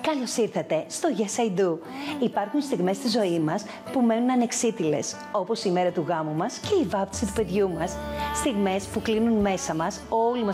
Καλώς ήρθατε στο Yes I Do. Υπάρχουν στιγμές στη ζωή μας που μένουν ανεξίτηλες, όπως η μέρα του γάμου μας και η βάπτιση του παιδιού μας. Στιγμές που κλείνουν μέσα μας όλη μας